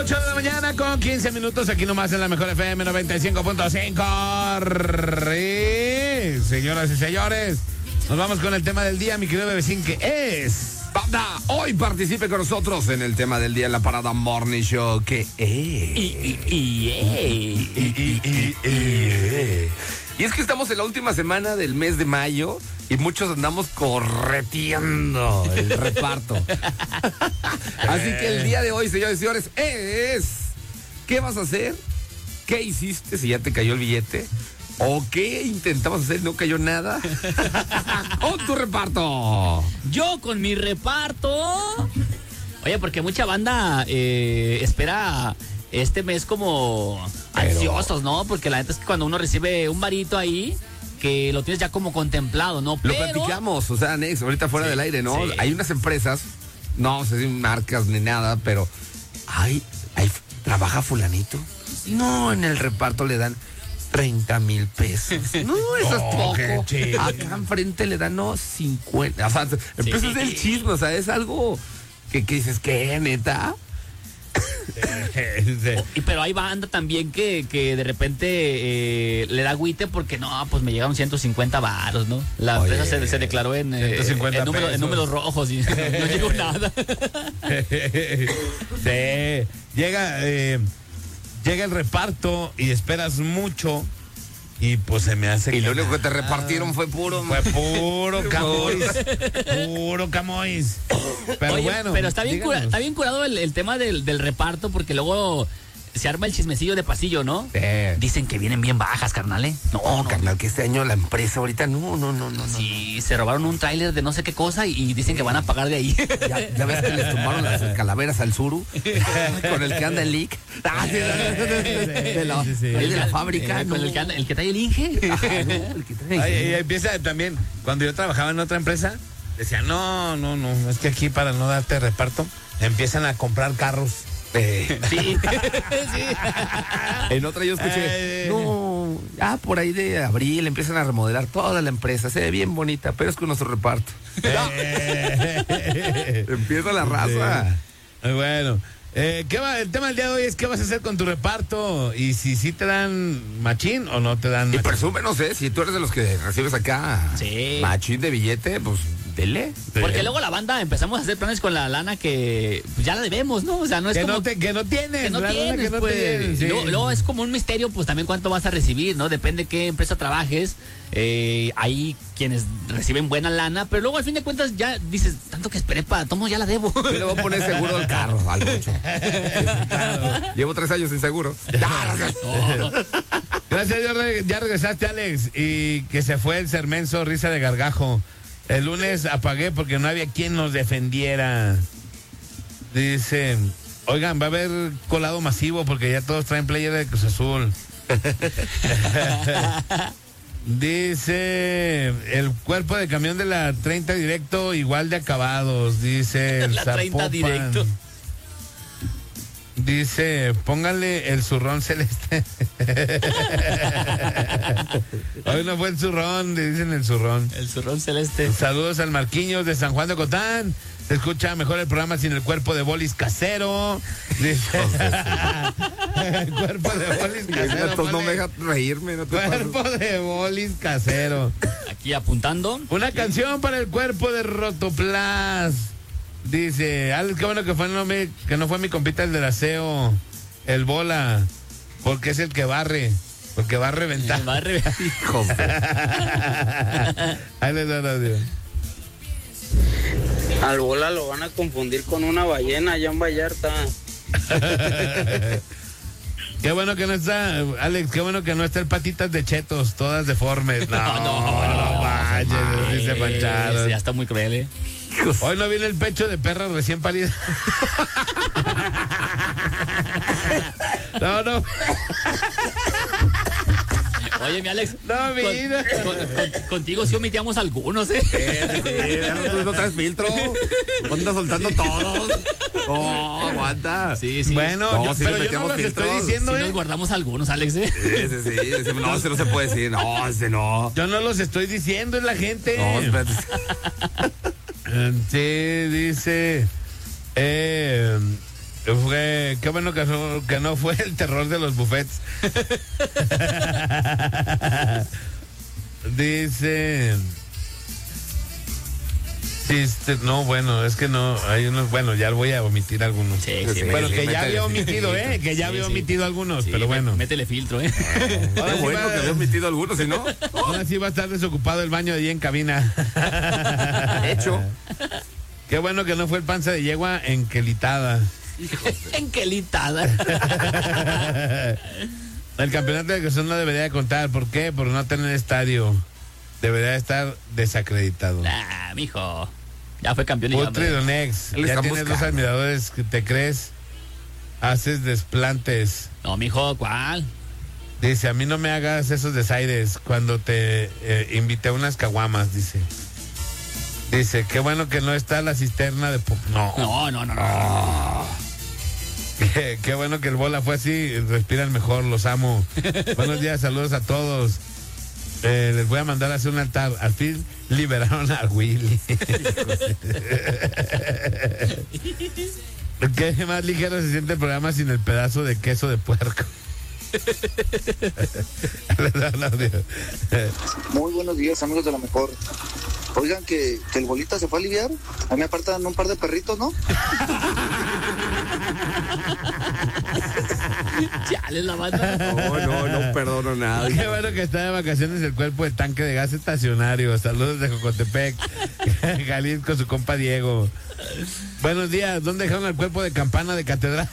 8 de la mañana con 15 minutos, aquí nomás en la mejor FM 95.5. Señoras y señores, nos vamos con el tema del día, mi querido Bebecín, que es... Banda, hoy participe con nosotros en el tema del día en la Parada Morning Show, que es... Y es que estamos en la última semana del mes de mayo y muchos andamos correteando el reparto. Así que el día de hoy, señores y señores, es... ¿Qué vas a hacer? ¿Qué hiciste si ya te cayó el billete? ¿O qué intentabas hacer y no cayó nada? ¡Con tu reparto! Yo con mi reparto. Oye, porque mucha banda espera este mes como ansiosos, ¿no? Porque la neta es que cuando uno recibe un varito ahí, que lo tienes ya como contemplado, ¿no? Lo platicamos, o sea, Nex, ahorita fuera del aire, ¿no? Sí. Hay unas empresas, no sé si marcas ni nada, pero ¿trabaja fulanito? No, en el reparto le dan 30,000 pesos. No, eso es poco. Acá enfrente le dan, 50. O sea, empieza a ser el chisme, o sea, es algo que dices, ¿qué, neta? Pero hay banda también que de repente le da agüite porque no, pues me llegaron 150 varos, ¿no? La empresa se declaró en números rojos y no llegó nada. Sí, llega el reparto y esperas mucho y pues se me hace... Y lo único que te repartieron fue puro camois. Pero oye, bueno. Pero está bien curado el tema del reparto, porque luego se arma el chismecillo de pasillo, ¿no? Dicen que vienen bien bajas, carnal, ¿eh? No, carnal, que este año la empresa ahorita no. Sí, se robaron un tráiler de no sé qué cosa y dicen que van a pagar de ahí. Ya ves que les tumbaron las calaveras al Suru con el que anda el leak. De la fábrica. Con el que trae el Inge. Y empieza también, cuando yo trabajaba en otra empresa, decían, no, es que aquí para no darte reparto, empiezan a comprar carros. Sí. En otra yo escuché, por ahí de abril empiezan a remodelar toda la empresa, se ve bien bonita, pero es con nuestro reparto. Empieza la raza. Muy bueno. El tema del día de hoy es qué vas a hacer con tu reparto y si te dan machín o no te dan machín. Y presume, no sé, si tú eres de los que recibes acá machín de billete, pues dele. Porque luego la banda empezamos a hacer planes con la lana que ya la debemos, ¿no? O sea, no es que como... que no tienes. Pues. Sí. Luego es como un misterio, pues también cuánto vas a recibir, ¿no? Depende qué empresa trabajes. Hay quienes reciben buena lana, pero luego al fin de cuentas ya dices, tanto que esperé para tomo, ya la debo. Yo le voy a poner seguro al carro, al mucho. Llevo 3 años sin seguro. Gracias a Dios, ya regresaste, Alex, y que se fue el sermenzo, risa de gargajo. El lunes apagué porque no había quien nos defendiera. Dice, oigan, va a haber colado masivo porque ya todos traen playera de Cruz Azul. Dice, el cuerpo de camión de la 30 directo igual de acabados, dice el La 30 Zapopan. directo. Dice, póngale el zurrón celeste. Hoy no fue el zurrón, dicen el zurrón. El zurrón celeste. Saludos al Marquiños de San Juan de Cotán. Se escucha mejor el programa sin el cuerpo de bolis casero. Dice, el cuerpo de bolis casero. No me deja reírme. No te cuerpo de bolis casero. Aquí apuntando. Una canción para el cuerpo de Rotoplas. Dice, Alex, qué bueno que no fue mi compita el del aseo, el bola, porque es el que barre, porque va a reventar. Hijo. Ahí les da el audio. Al bola lo van a confundir con una ballena allá en Vallarta. Qué bueno que no está, Alex, qué bueno que no está el patitas de chetos, todas deformes. No vaya, dice manchado. Ya está muy cruel, ¿eh? Hoy no viene el pecho de perra recién parida. No. Oye, mi Alex. No, mira. Contigo sí omitíamos algunos, ¿eh? Tú no traes filtro. Andas soltando todos. No, aguanta. Sí. Bueno, no, pero yo no los estoy diciendo, sí nos guardamos algunos, Alex, ¿eh? Sí. No, ese no se puede decir. No, ese no. Yo no los estoy diciendo, es la gente. No, espérate. Sí, dice. Qué bueno que no fue el terror de los buffets. Dice... No, bueno, es que no, hay unos, bueno, ya voy a omitir algunos. Sí, bueno, que ya métele, había omitido, que ya había omitido algunos, Sí, pero bueno. Métele filtro, Qué bueno que había omitido algunos, si no. Ahora sí va a estar desocupado el baño de ahí en cabina. Hecho. Qué bueno que no fue el panza de yegua enquelitada. Enquelitada. El campeonato de Cruz no debería de contar. ¿Por qué? Por no tener estadio. Debería de estar desacreditado. Nah, mijo. Ya fue campeón y Putri Donex, Él ya está tienes dos buscando. admiradores que te crees. Haces desplantes. No, mijo, ¿cuál? Dice, a mí no me hagas esos desaires cuando te invité a unas caguamas, dice. Dice, qué bueno que no está la cisterna de... No. Qué bueno que el bola fue así, respiran mejor, los amo. Buenos días, saludos a todos. Les voy a mandar a hacer un altar. Al fin liberaron a Willy. Qué más ligero se siente el programa sin el pedazo de queso de puerco. Muy buenos días, amigos de la mejor. Oigan, que el bolita se fue a aliviar. A mí me apartan un par de perritos, ¿no? Chale, la banda. No perdono nada. Qué bueno que está de vacaciones el cuerpo de tanque de gas estacionario. Saludos de Jocotepec, Jalisco, su compa Diego. Buenos días, ¿dónde dejaron el cuerpo de campana de catedral?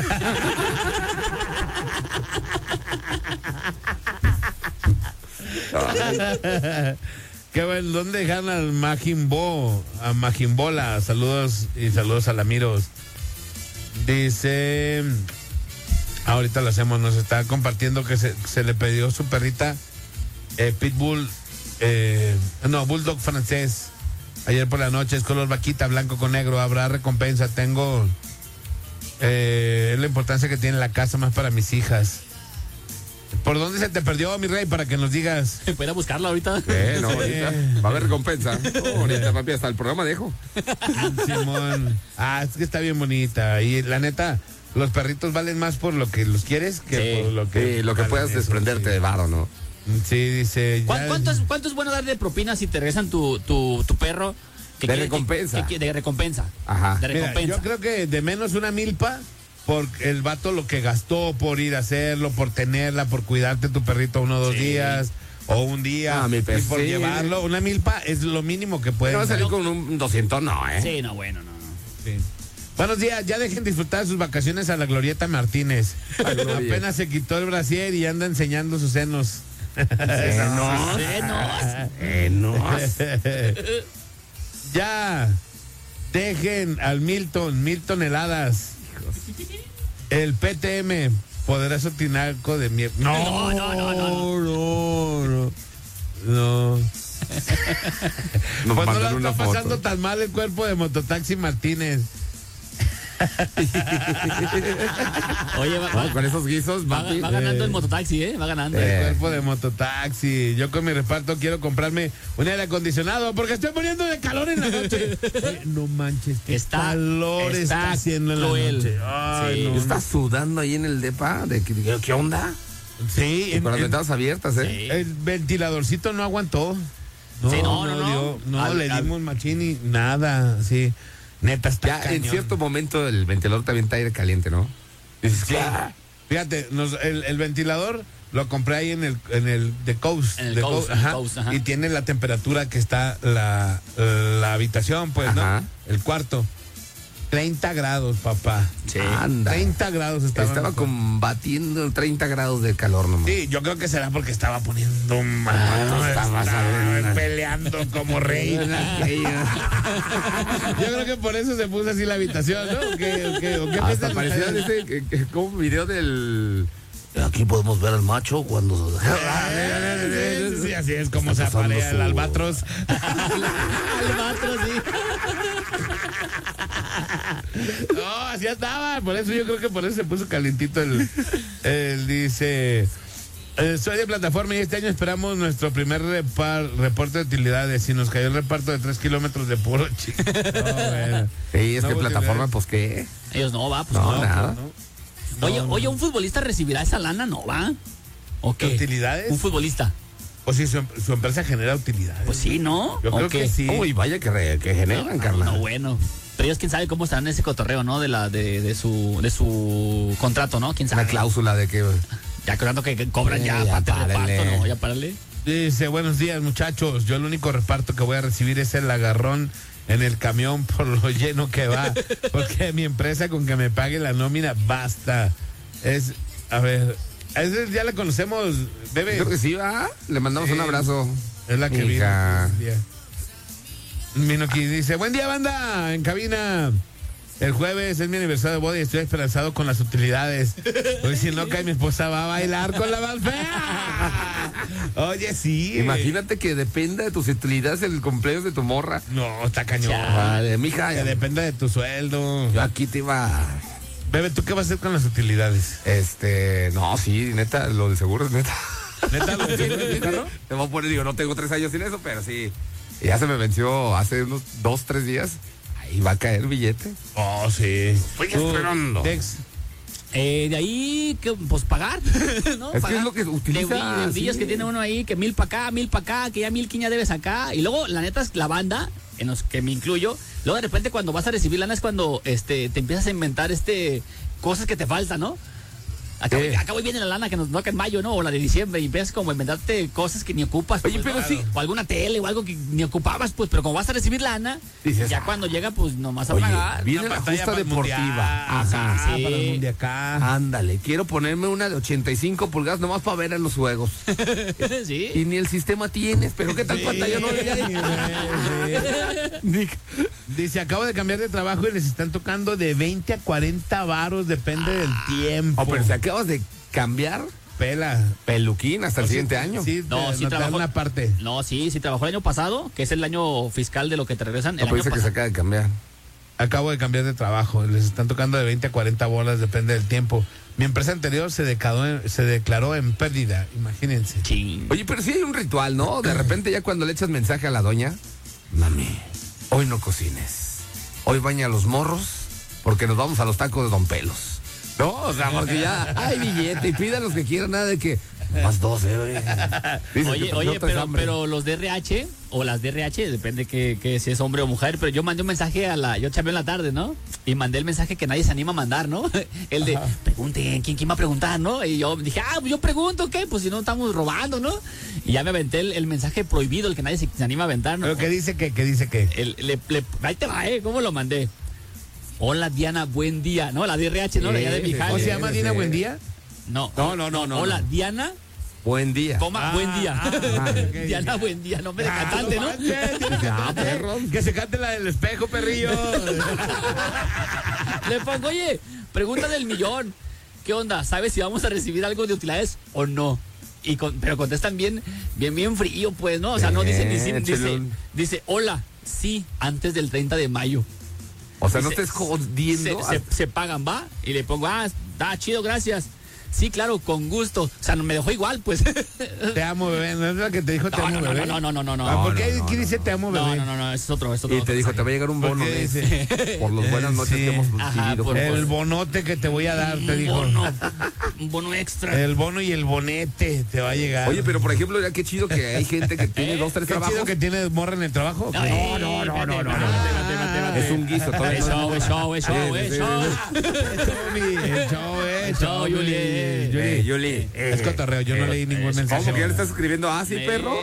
Qué bueno, ¿dónde dejaron al Majimbola? Saludos y saludos a Lamiros. Dice, ahorita lo hacemos, nos está compartiendo que se le pidió su perrita Pitbull, Bulldog francés. Ayer por la noche es color vaquita, blanco con negro. Habrá recompensa. Tengo la importancia que tiene la casa más para mis hijas. ¿Por dónde se te perdió, mi rey? Para que nos digas. ¿Puedo ir a buscarla ahorita? No, ahorita va a haber recompensa. Ahorita, papi, hasta el programa dejo. Simón. Es que está bien bonita. Y la neta, los perritos valen más por lo que los quieres que por lo que... Sí, lo que valen puedas eso, desprenderte sí. de varo, ¿no? Sí, dice... ¿Cuánto es bueno dar de propina si te regresan tu perro? De recompensa. De recompensa. Ajá. De Mira, recompensa. yo creo que de menos una milpa por el vato lo que gastó por ir a hacerlo, por tenerla, por cuidarte tu perrito 1 o 2 días o un día Ah, mi y por sí. llevarlo. Una milpa es lo mínimo que puede. No va a salir con un 200, no, ¿eh? Sí, no, bueno, no. Sí. Buenos días, ya dejen disfrutar de sus vacaciones a la Glorieta Martínez. Gloria. Apenas se quitó el brasier y anda enseñando sus senos. Ya dejen al Milton heladas. El PTM, poderoso tinaco de mierda. No. Nos Pues no la mandan una está pasando foto. tan mal el cuerpo de Mototaxi Martínez. Oye, Con esos guisos, papi. va ganando el mototaxi, ¿eh? Va ganando. El cuerpo de Mototaxi. Yo con mi reparto quiero comprarme un aire acondicionado porque estoy poniendo de calor en la noche. No manches, qué calor está haciendo en cruel. la noche. Ay, Sí. no. ¿Estás sudando ahí en el depa? ¿Qué onda? Sí, Con las ventanas abiertas, ¿eh? Sí. el ventiladorcito no aguantó. Sí, no. Le dimos machín y nada, sí. Neta, está Ya cañón. en cierto momento el ventilador también está aire caliente, ¿no? Dices, Sí. Fíjate, el ventilador lo compré ahí en el The Coast. En el The Coast, en el Coast, ajá. Y tiene la temperatura que está la habitación, pues, Ajá. ¿no? El cuarto. 30 grados, papá. Sí. Anda. 30 grados Estaba combatiendo 30 grados de calor nomás. Sí, yo creo que será porque estaba poniendo mal. estabas Estaba peleando como rey. Yo creo que por eso se puso así la habitación, ¿no? ¿O qué Hasta piensan parecía ustedes? como un video del... Aquí podemos ver al macho cuando... Sí, así es como se Está pasando aparea el su- albatros. Albatros, sí. No, así estaba. Por eso yo creo que por eso se puso calientito el dice. Soy de plataforma y este año esperamos nuestro primer reporte de utilidades y nos cayó el reparto de 3 kilómetros de puro chico. No, bueno. Sí, es No, que porque plataforma, pues qué. Ellos no, va, pues No, no. nada. Oye, ¿un futbolista recibirá esa lana? No, va. ¿O qué? ¿Utilidades? Un futbolista. O si su empresa genera utilidades. Pues sí, ¿no? Yo creo ¿O que qué? sí. Uy, vaya que generan, carnal. No, bueno. Pero ellos quién sabe cómo estarán en ese cotorreo, ¿no? De su contrato, ¿no? ¿Quién sabe? Una cláusula de que... Ya creo que cobran ya Ya parte del párale. reparto, ¿no? Ya párale. Dice, buenos días muchachos, yo el único reparto que voy a recibir es el agarrón en el camión por lo lleno que va, porque mi empresa con que me pague la nómina basta. A ver, ya la conocemos, bebé. Creo que sí, va. Le mandamos un abrazo. Es la que Hija. vino aquí, dice, buen día banda, en cabina. El jueves es mi aniversario de boda y estoy esperanzado con las utilidades. Hoy si no cae mi esposa va a bailar con la más fea. Oye, sí. Imagínate que dependa de tus utilidades el cumpleaños de tu morra. No, está cañón. Vale, mija, Que depende de tu sueldo. yo aquí te iba... Bebe, ¿tú qué vas a hacer con las utilidades? No, sí, neta, lo del seguro es neta. ¿Neta lo de tu carro? Te voy a poner, digo, no tengo 3 años sin eso, pero sí. Ya se me venció hace unos 2-3 días. Ahí va a caer el billete. Oh, sí. Estoy Tú, esperando. Dex, De ahí, pues pagar, ¿no? Es que Pagar. es lo que utiliza, De brillos sí. que tiene uno ahí, que 1,000 para acá, que ya 1,000 ya debes acá. Y luego, la neta, es la banda, en los que me incluyo. Luego, de repente, cuando vas a recibir lana es cuando te empiezas a inventar cosas que te faltan, ¿no? Acá viene la lana que nos toca en mayo, ¿no? O la de diciembre, y empiezas como a inventarte cosas que ni ocupas. Oye, pues, pero ¿no? sí. O alguna tele o algo que ni ocupabas, pues, pero como vas a recibir lana, Dices, ya cuando llega, pues nomás a Oye, pagar. viene una la pantalla justa para el deportiva. mundial. Ajá. sí. Para el mundial acá. Ándale, quiero ponerme una de 85 pulgadas nomás para ver a los juegos. Sí. Y ni el sistema tienes, pero ¿qué tal pantalla no le Sí. Dice, acabo de cambiar de trabajo y les están tocando de 20 a 40 varos, depende del tiempo. Oh, pero si acabas de cambiar Pela. peluquín hasta el siguiente año. Sí, No, sí te dan trabajó. una parte. No, sí trabajó el año pasado, que es el año fiscal de lo que te regresan. No, El pero año dice que se pasado. acaba de cambiar. Acabo de cambiar de trabajo, les están tocando de 20 a 40 bolas, depende del tiempo. Mi empresa anterior se declaró en pérdida, imagínense. Ching. Oye, pero sí hay un ritual, ¿no? De repente ya cuando le echas mensaje a la doña, mami, hoy no cocines. Hoy baña a los morros porque nos vamos a los tacos de Don Pelos. No, o sea, porque ya hay billete y pida los que quieran, nada de que más 12, güey. Dices que no traes hambre. pero los DRH o las DRH, depende que si es hombre o mujer, pero yo mandé un mensaje yo chambeé en la tarde, ¿no? Y mandé el mensaje que nadie se anima a mandar, ¿no? El de, pregunten, ¿quién va a preguntar, no? Y yo dije, pues yo pregunto, ¿qué? Pues si no estamos robando, ¿no? Y ya me aventé el mensaje prohibido, el que nadie se anima a aventar, ¿no? Pero ¿qué dice que? ¿Qué dice que? Ahí te va, ¿cómo lo mandé? Hola Diana, buen día, ¿no? La DRH, ¿no? La ya de mi Sí, jale. ¿Cómo se llama Dina Buen Día? No. No. Hola Diana, Buen día. buen día. ok. Diana, buen día, nombre de cantante, ¿no? Ya, perro. Que se cante la del espejo, perrillo. Le pongo, oye, pregunta del millón. ¿Qué onda? ¿Sabes si vamos a recibir algo de utilidades o no? Pero contestan bien frío, pues, ¿no? O sea, no dicen ni sí, dice, hola, sí, antes del 30 de mayo. O sea, no Dice, estés jodiendo. se pagan, ¿va? Y le pongo, está chido, gracias. Sí, claro, con gusto. O sea, me dejó igual, pues. Te amo, bebé. ¿No es la que te dijo te amo, bebé? No. Ah, ¿por qué aquí dice te amo, bebé? No, ese es otro. Y te dijo, te va a llegar un bono ¿Por qué de dice? por las buenas noches Sí. que hemos Ajá, vivido. por- El bonote que te voy a dar, te dijo. Un bono extra. El bono y el bonete te va a llegar. Oye, pero por ejemplo, ya qué chido que hay gente que tiene 2, 3 ¿Qué trabajos. chido que tienes morra en el trabajo? No. Es un guiso. todavía no- Eso. El show, Yuli. Yuli. Es cotorreo, yo no leí ningún mensaje. ¿Cómo que ya le estás escribiendo así, perro?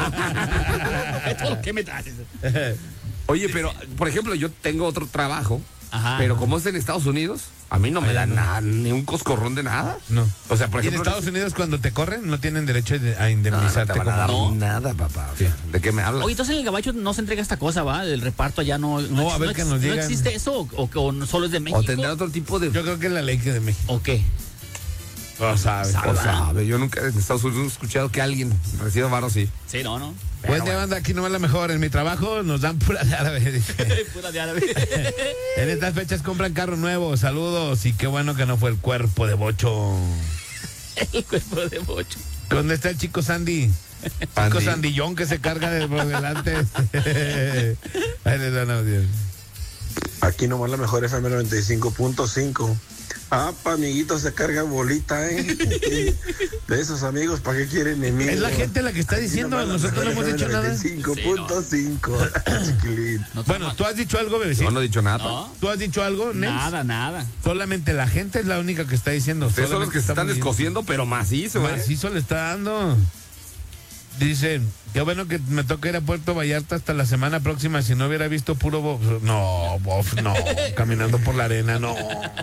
¿Qué me traes? Oye, pero, por ejemplo, yo tengo otro trabajo, Ajá. pero como es en Estados Unidos, a mí no me dan nada, ni un coscorrón de nada. No. O sea, por Y en ejemplo... Estados Unidos cuando te corren no tienen derecho a no, no indemnizarte te van a dar como... nada, papá. O sea, ¿de qué me hablas? Oye, entonces en el gabacho no se entrega esta cosa, ¿va? Del reparto allá no... No, a ver que nos digan. ¿No existe eso o solo es de México? O tendrá otro tipo de... Yo creo que es la ley que de México. ¿O qué? No sabes. O sabe, yo nunca en Estados Unidos he escuchado que alguien reciba varo así. Sí, no. Buen día, banda, aquí no es la mejor. En mi trabajo nos dan pura de árabe, dice. Pura de árabe. En estas fechas compran carro nuevo. Saludos y qué bueno que no fue el cuerpo de bocho. El cuerpo de bocho. ¿Dónde está el chico Sandy? Chico Sandillón que se carga por delante. Ahí les dan audio. Aquí nomás la mejor FM 95.5. Ah, pa' amiguitos se carga bolita, De esos amigos, ¿para qué quieren enemigos? Es la gente la que está diciendo, nosotros no hemos dicho nada. 95.5, chiquilín. Bueno, ¿tú has dicho algo, bebecito? Yo no he dicho nada. No, ¿Tú has dicho algo, Nels? nada. Solamente la gente es la única que está diciendo. Ustedes son los que se están estamos descosiendo, pero macizo, Macizo le está dando. Dice, qué bueno que me toca ir a Puerto Vallarta hasta la semana próxima. Si no hubiera visto puro bof. No, caminando por la arena, no.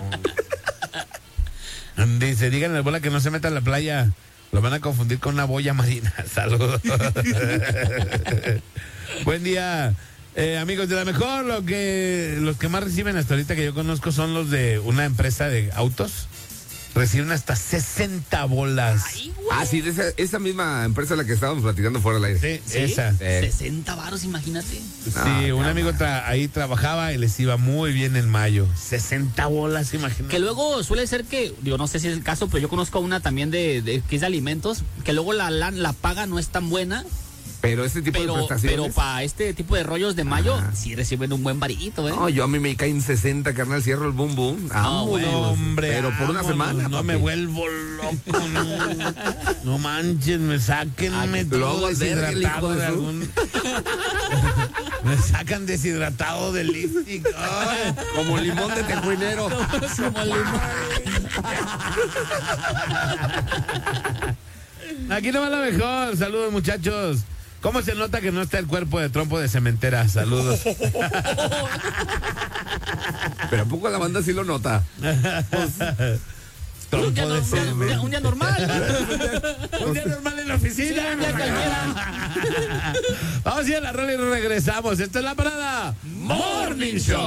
Dice, díganle al bola que no se meta en la playa. Lo van a confundir con una boya marina. Saludos. Buen día, amigos de la mejor. Los que más reciben hasta ahorita que yo conozco son los de una empresa de autos. Reciben hasta 60 bolas. Ay, güey. Sí, de esa misma empresa a la que estábamos platicando fuera del aire. Sí, esa. 60 varos, imagínate. Sí, un amigo ahí trabajaba y les iba muy bien en mayo. 60 bolas, imagínate. Que luego suele ser que, digo, no sé si es el caso, pero yo conozco una también que es de alimentos, que luego la paga no es tan buena. Pero este tipo de prestaciones. Pero para este tipo de rollos de mayo, sí reciben un buen varito, No, yo a mí me caen 60, carnal, cierro el boom boom. Bueno, hombre, pero por una semana. No papi. me vuelvo loco, no manches, sáquenme todo luego deshidratado de de algún. Me sacan deshidratado del lipstick. Ay, Como limón de tejuinero. como el limón. Aquí no va la mejor. Saludos, muchachos. ¿Cómo se nota que no está el cuerpo de trompo de cementera? Saludos. Pero ¿a poco la banda sí lo nota? Trompo de cementera. Un día normal. Un día normal en la oficina. Sí, un día cualquiera. Vamos a ir a la rola y regresamos. Esta es la parada Morning Show.